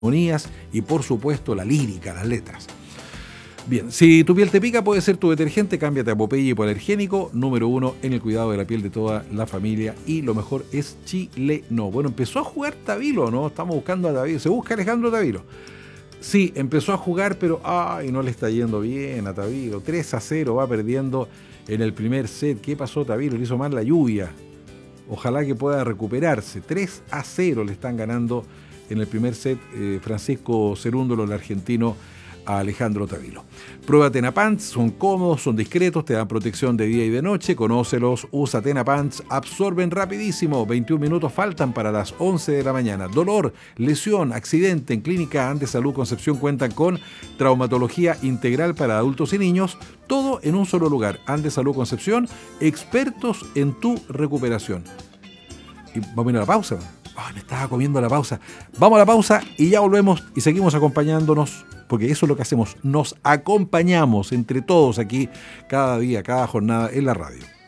armonías y por supuesto la lírica, las letras. Bien, si tu piel te pica, puede ser tu detergente. Cámbiate a Popeye hipoalergénico, número 1 en el cuidado de la piel de toda la familia, y lo mejor es chileno. Bueno, empezó a jugar Tavilo, ¿no? Estamos buscando a Tavilo. Se busca Alejandro Tavilo. Sí, empezó a jugar, pero no le está yendo bien a Tavilo. 3-0 va perdiendo en el primer set. ¿Qué pasó, Tavilo? Le hizo mal la lluvia. Ojalá que pueda recuperarse. 3-0 le están ganando en el primer set Francisco Cerúndolo, el argentino, a Alejandro Tavilo. Prueba Tenapants, son cómodos, son discretos, te dan protección de día y de noche. Conócelos, usa Tenapants, absorben rapidísimo. 21 minutos faltan para las 11 de la mañana. Dolor, lesión, accidente. En Clínica Andes Salud Concepción cuentan con traumatología integral para adultos y niños. Todo en un solo lugar. Andes Salud Concepción, expertos en tu recuperación. Y vamos a ir a la pausa. Me estaba comiendo la pausa. Vamos a la pausa y ya volvemos y seguimos acompañándonos, porque eso es lo que hacemos. Nos acompañamos entre todos aquí cada día, cada jornada en la radio.